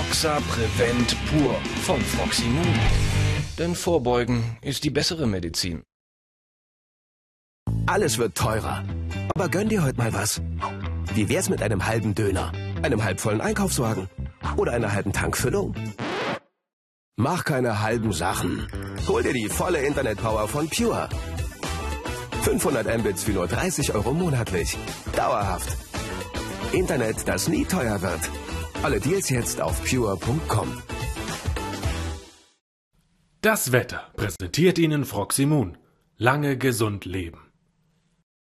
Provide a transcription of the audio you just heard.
Axa Prevent Pur von Froximum. Denn Vorbeugen ist die bessere Medizin. Alles wird teurer. Aber gönn dir heute mal was. Wie wär's mit einem halben Döner, einem halbvollen Einkaufswagen oder einer halben Tankfüllung? Mach keine halben Sachen. Hol dir die volle Internetpower von Pure. 500 Mbits für nur 30 € monatlich. Dauerhaft. Internet, das nie teuer wird. Alle Deals jetzt auf pure.com. Das Wetter präsentiert Ihnen Froximum. Lange gesund leben.